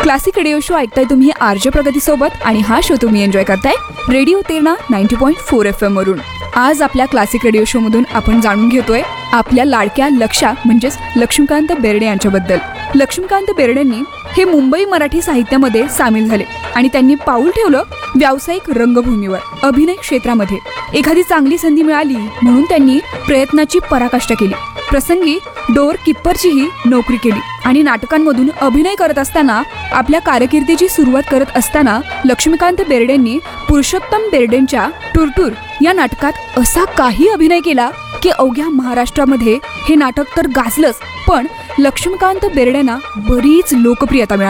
Classic radio show ऐकताय तुम्ही RJ प्रगती सोबत आणि हा शो तुम्ही एन्जॉय करताय रेडिओ तेरणा 90.4 FM वरून. आज आपल्या क्लासिक रेडिओ शो मधून आपण जाणून घेतोय आपल्या लाडक्या लक्षा म्हणजेच लक्ष्मीकांत बेर्डे यांच्याबद्दल. लक्ष्मीकांत बेर्डेंनी हे मुंबई मराठी साहित्यामध्ये सामील झाले आणि त्यांनी पाऊल ठेवलं व्यावसायिक रंगभूमीवर. अभिनय क्षेत्रामध्ये एखादी चांगली संधी मिळाली म्हणून त्यांनी प्रयत्नाची पराकाष्ठा केली. प्रसंगी डोअर किप्परचीही नोकरी केली आणि नाटकांमधून अभिनय करत असताना आपल्या कारकिर्दीची सुरुवात करत असताना लक्ष्मीकांत बेर्डेंनी पुरुषोत्तम बेर्डेंच्या टुरटूर या नाटकात असा काही अभिनय केला की अवघ्या महाराष्ट्रामध्ये हे नाटक तर गाजलंच, पण लक्ष्मीकांत बेर्डेंना बरीच लोकप्रियता मिळाली.